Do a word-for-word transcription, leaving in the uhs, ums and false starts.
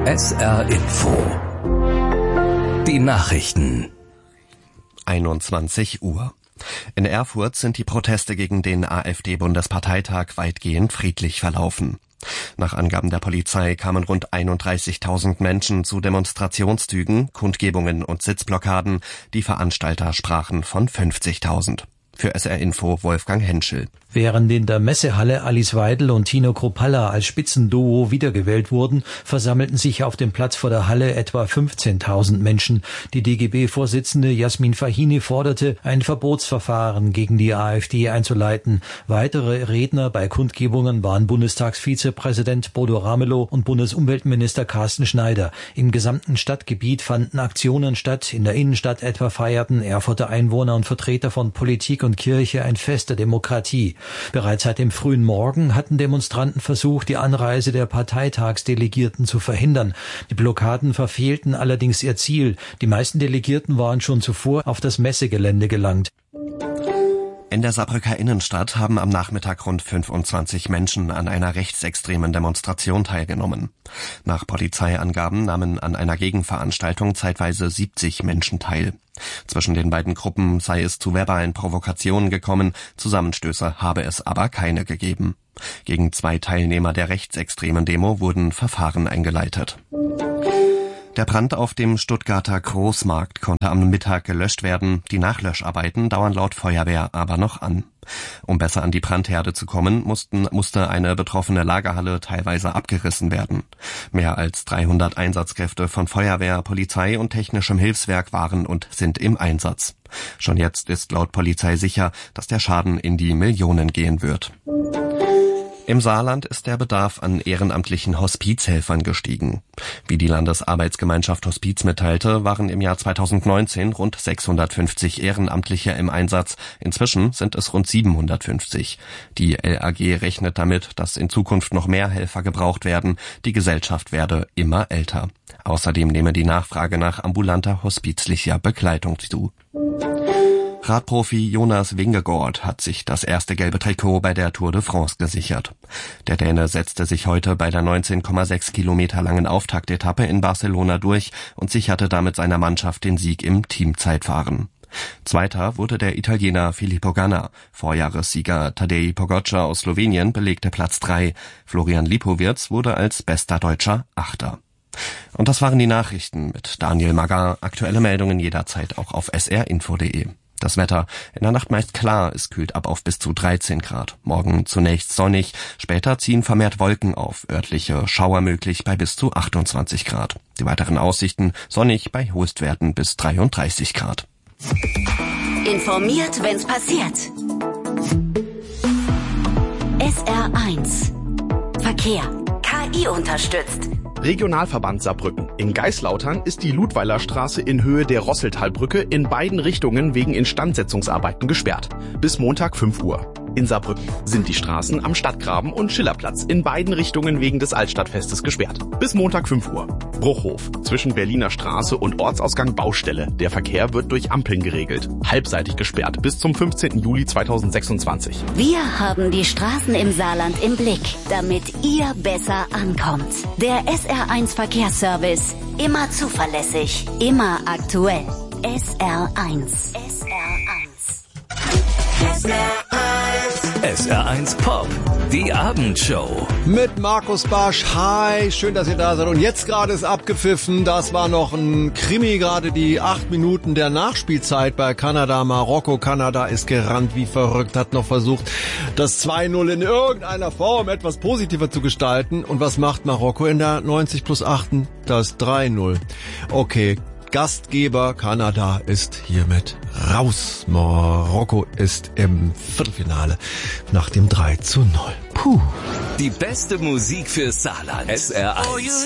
S R Info. Die Nachrichten. einundzwanzig Uhr. In Erfurt sind die Proteste gegen den AfD-Bundesparteitag weitgehend friedlich verlaufen. Nach Angaben der Polizei kamen rund einunddreißigtausend Menschen zu Demonstrationszügen, Kundgebungen und Sitzblockaden. Die Veranstalter sprachen von fünfzigtausend. Für S R Info Wolfgang Henschel. Während in der Messehalle Alice Weidel und Tino Kruppalla als Spitzenduo wiedergewählt wurden, versammelten sich auf dem Platz vor der Halle etwa fünfzehntausend Menschen. Die D G B-Vorsitzende Jasmin Fahini forderte, ein Verbotsverfahren gegen die AfD einzuleiten. Weitere Redner bei Kundgebungen waren Bundestagsvizepräsident Bodo Ramelow und Bundesumweltminister Carsten Schneider. Im gesamten Stadtgebiet fanden Aktionen statt. In der Innenstadt etwa feierten Erfurter Einwohner und Vertreter von Politik und Kirche ein Fest der Demokratie. Bereits seit dem frühen Morgen hatten Demonstranten versucht, die Anreise der Parteitagsdelegierten zu verhindern. Die Blockaden verfehlten allerdings ihr Ziel. Die meisten Delegierten waren schon zuvor auf das Messegelände gelangt. In der Saarbrücker Innenstadt haben am Nachmittag rund fünfundzwanzig Menschen an einer rechtsextremen Demonstration teilgenommen. Nach Polizeiangaben nahmen an einer Gegenveranstaltung zeitweise siebzig Menschen teil. Zwischen den beiden Gruppen sei es zu verbalen Provokationen gekommen, Zusammenstöße habe es aber keine gegeben. Gegen zwei Teilnehmer der rechtsextremen Demo wurden Verfahren eingeleitet. Der Brand auf dem Stuttgarter Großmarkt konnte am Mittag gelöscht werden. Die Nachlöscharbeiten dauern laut Feuerwehr aber noch an. Um besser an die Brandherde zu kommen, mussten, musste eine betroffene Lagerhalle teilweise abgerissen werden. Mehr als dreihundert Einsatzkräfte von Feuerwehr, Polizei und technischem Hilfswerk waren und sind im Einsatz. Schon jetzt ist laut Polizei sicher, dass der Schaden in die Millionen gehen wird. Im Saarland ist der Bedarf an ehrenamtlichen Hospizhelfern gestiegen. Wie die Landesarbeitsgemeinschaft Hospiz mitteilte, waren im Jahr zweitausendneunzehn rund sechshundertfünfzig Ehrenamtliche im Einsatz. Inzwischen sind es rund siebenhundertfünfzig. Die L A G rechnet damit, dass in Zukunft noch mehr Helfer gebraucht werden. Die Gesellschaft werde immer älter. Außerdem nehme die Nachfrage nach ambulanter hospizlicher Begleitung zu. Radprofi Jonas Vingegaard hat sich das erste gelbe Trikot bei der Tour de France gesichert. Der Däne setzte sich heute bei der neunzehn Komma sechs Kilometer langen Auftaktetappe in Barcelona durch und sicherte damit seiner Mannschaft den Sieg im Teamzeitfahren. Zweiter wurde der Italiener Filippo Ganna. Vorjahressieger Tadej Pogačar aus Slowenien belegte Platz drei. Florian Lipowitz wurde als bester Deutscher Achter. Und das waren die Nachrichten mit Daniel Magar. Aktuelle Meldungen jederzeit auch auf s r info punkt d e. Das Wetter in der Nacht meist klar, es kühlt ab auf bis zu dreizehn Grad. Morgen zunächst sonnig, später ziehen vermehrt Wolken auf, örtliche Schauer möglich bei bis zu achtundzwanzig Grad. Die weiteren Aussichten sonnig bei Höchstwerten bis dreiunddreißig Grad. Informiert, wenn's passiert. S R eins Verkehr. K I unterstützt. Regionalverband Saarbrücken. In Geislautern ist die Ludweiler Straße in Höhe der Rosseltalbrücke in beiden Richtungen wegen Instandsetzungsarbeiten gesperrt. Bis Montag fünf Uhr. In Saarbrücken sind die Straßen am Stadtgraben und Schillerplatz in beiden Richtungen wegen des Altstadtfestes gesperrt. Bis Montag fünf Uhr. Bruchhof. Zwischen Berliner Straße und Ortsausgang Baustelle. Der Verkehr wird durch Ampeln geregelt. Halbseitig gesperrt bis zum fünfzehnten Juli zweitausendsechsundzwanzig. Wir haben die Straßen im Saarland im Blick, damit ihr besser ankommt. Der S R eins Verkehrsservice. Immer zuverlässig, immer aktuell. S R eins. S R eins. S R eins. S R eins Pop. Die Abendshow. Mit Markus Barsch. Hi, schön, dass ihr da seid. Und jetzt gerade ist abgepfiffen. Das war noch ein Krimi, gerade die acht Minuten der Nachspielzeit bei Kanada, Marokko. Kanada ist gerannt wie verrückt, hat noch versucht, das zwei null in irgendeiner Form etwas positiver zu gestalten. Und was macht Marokko in der neunzig plus acht? Das drei null. Okay. Gastgeber Kanada ist hiermit raus. Marokko ist im Viertelfinale nach dem drei zu null. Puh. Die beste Musik für Saarland. S R eins.